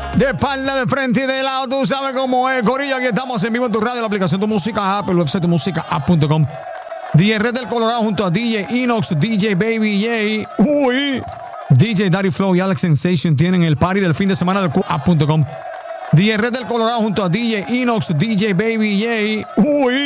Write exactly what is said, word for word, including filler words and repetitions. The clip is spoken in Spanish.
De espalda, de frente y de lado, tú sabes cómo es, Corillo. Aquí estamos en vivo en tu radio, la aplicación Tu Música App, el website tu música app punto com. D J Red del Colorado junto a D J Inox, D J Baby J, uy, D J Daddy Flow y Alex Sensation tienen el party del fin de semana del app punto com. D J Red del Colorado junto a D J Inox, D J Baby J, uy.